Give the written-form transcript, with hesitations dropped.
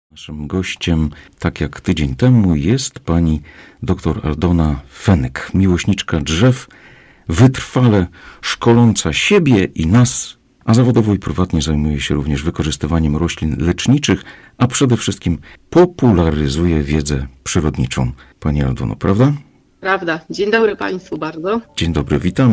Naszym gościem, tak jak tydzień temu, jest pani dr Aldona Fenyk, miłośniczka drzew, wytrwale szkoląca siebie i nas, a zawodowo i prywatnie zajmuje się również wykorzystywaniem roślin leczniczych, a przede wszystkim popularyzuje wiedzę przyrodniczą. Pani Aldono, prawda? Prawda. Dzień dobry Państwu bardzo. Dzień dobry, witam.